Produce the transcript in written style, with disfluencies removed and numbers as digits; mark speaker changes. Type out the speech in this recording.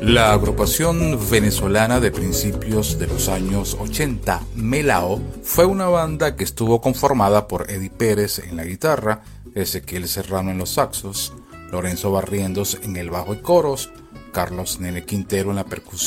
Speaker 1: La agrupación venezolana de principios de los años 80, Melao, fue una banda que estuvo conformada por Eddie Pérez en la guitarra, Ezequiel Serrano en los saxos, Lorenzo Barrientos en el bajo y coros, Carlos Nene Quintero en la percusión